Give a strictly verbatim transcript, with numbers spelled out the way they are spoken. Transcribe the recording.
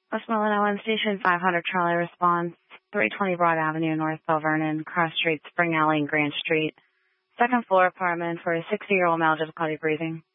Westmoreland Island Station, five hundred Charlie response, three twenty Broad Avenue, North Bell Vernon, Cross Street, Spring Alley, and Grant Street. Second floor apartment for a sixty-year-old male, difficulty breathing.